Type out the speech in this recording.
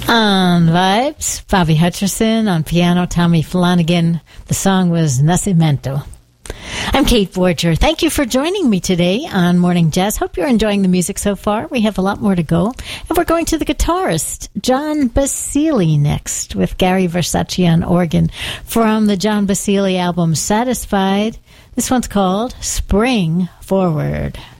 On vibes, Bobby Hutcherson. On piano, Tommy Flanagan. The song was Nacimiento. I'm Kate Borger. Thank you for joining me today on Morning Jazz. Hope you're enjoying the music so far. We have a lot more to go. And we're going to the guitarist, John Basile, next, with Gary Versace on organ from the John Basile album, Satisfied. This one's called Spring Forward.